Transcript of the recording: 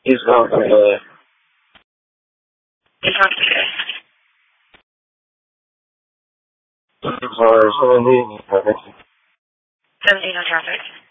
He's going for the... He's on today. For 17. 17 on traffic.